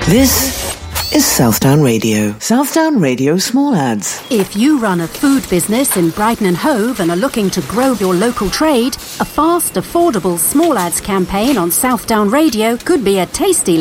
This is Southdown Radio. Southdown Radio Small Ads. If you run a food business in Brighton and Hove and are looking to grow your local trade, a fast, affordable small ads campaign on Southdown Radio could be a tasty